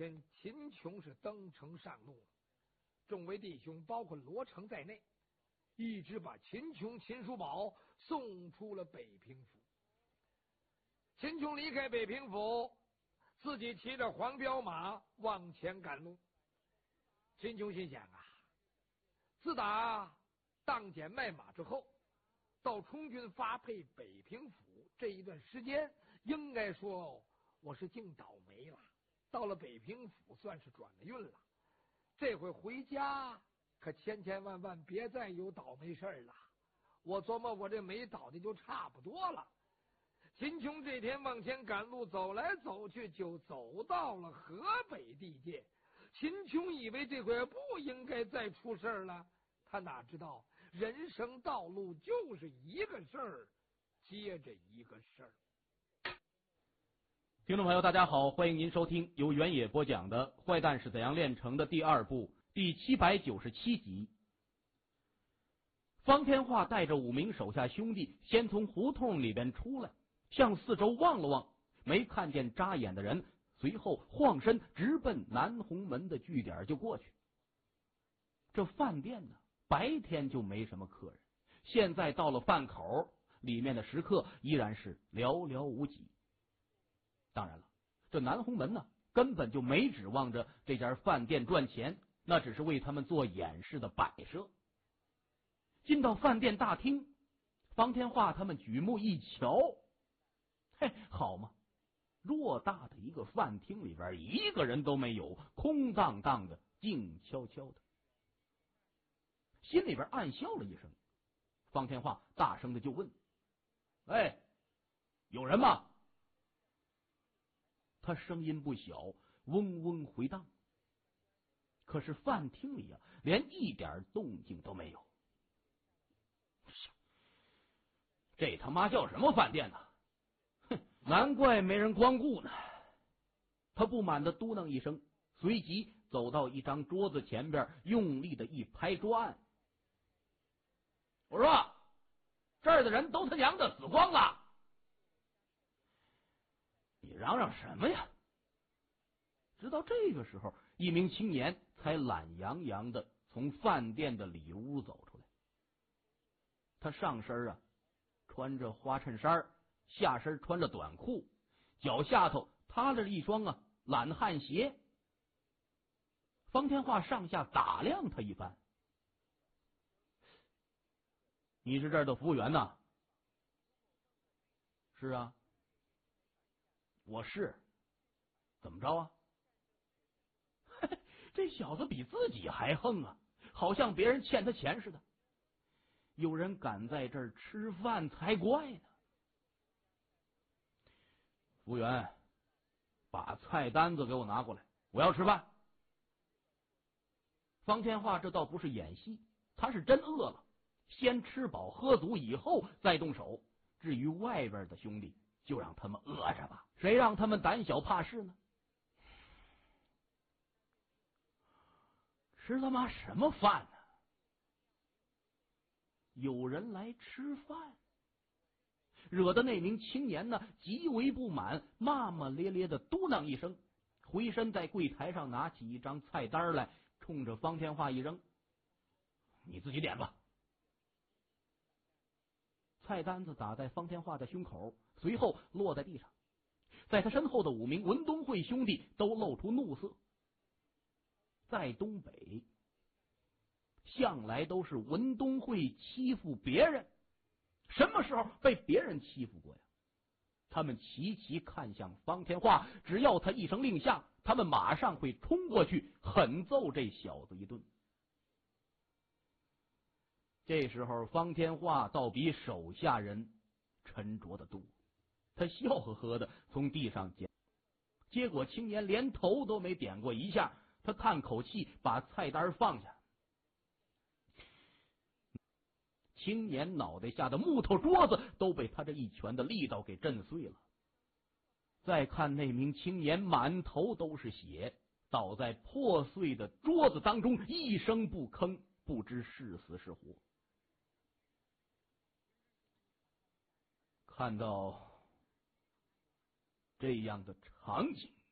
天秦琼是登城上路了，众位弟兄包括罗成在内，一直把秦琼、秦叔宝送出了北平府。秦琼离开北平府，自己骑着黄骠马往前赶路。秦琼心想啊，自打当减卖马之后，到充军发配北平府这一段时间，应该说我是净倒霉了。到了北平府算是转了运了，这回回家可千千万万别再有倒霉事儿了。我琢磨我这霉倒的就差不多了。秦琼这天往前赶路，走来走去，就走到了河北地界。秦琼以为这回不应该再出事儿了，他哪知道人生道路就是一个事儿接着一个事儿。 听众朋友大家好，欢迎您收听由原野播讲的《坏蛋是怎样炼成的》第2部第797集。方天化带着5名手下兄弟先从胡同里边出来，向四周望了望，没看见扎眼的人，随后晃身直奔南红门的据点就过去。这饭店呢，白天就没什么客人，现在到了饭口，里面的食客依然是寥寥无几。当然了，这南红门呢，根本就没指望着这家饭店赚钱，那只是为他们做掩饰的摆设。进到饭店大厅，方天化他们举目一瞧，嘿，好嘛，偌大的一个饭厅里边一个人都没有，空荡荡的，静悄悄的。心里边暗笑了一声，方天化大声的就问：哎，有人吗？他声音不小，嗡嗡回荡。可是饭厅里连一点动静都没有。这他妈叫什么饭店呢？哼，难怪没人光顾呢。他不满地嘟囔一声，随即走到一张桌子前边，用力的一拍桌案。我说，这儿的人都他娘的死光了！你嚷嚷什么呀？直到这个时候，一名青年才懒洋洋的从饭店的里屋走出来。他上身穿着花衬衫，下身穿着短裤，脚下头踏着一双懒汉鞋。方天化上下打量他一番。你是这儿的服务员呐？是啊。我是。怎么着啊？这小子比自己还横啊，好像别人欠他钱似的。有人敢在这儿吃饭才怪呢。服务员，把菜单子给我拿过来，我要吃饭。方天化这倒不是演戏，他是真饿了，先吃饱喝足以后再动手。至于外边的兄弟，就让他们饿着吧，谁让他们胆小怕事呢？吃他妈什么饭呢？有人来吃饭，惹得那名青年极为不满，骂骂咧咧的嘟囔一声，回身在柜台上拿起一张菜单来，冲着方天化一扔：你自己点吧。菜单子打在方天化的胸口，随后落在地上。在他身后的5名文东会兄弟都露出怒色。在东北，向来都是文东会欺负别人，什么时候被别人欺负过呀？他们齐齐看向方天化，只要他一声令下，他们马上会冲过去狠揍这小子一顿。这时候方天化倒比手下人沉着得多，他笑呵呵的从地上捡，结果青年连头都没点过一下，他叹口气把菜单放下。青年脑袋下的木头桌子都被他这一拳的力道给震碎了。再看那名青年满头都是血，倒在破碎的桌子当中，一声不吭，不知是死是活。看到这样的场景，